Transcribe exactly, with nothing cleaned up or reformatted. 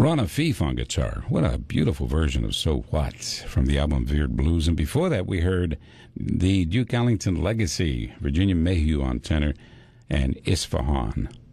Ron Afif on guitar. What a beautiful version of So What from the album Weird Blues. And before that, we heard the Duke Ellington Legacy, Virginia Mayhew on tenor, and Isfahan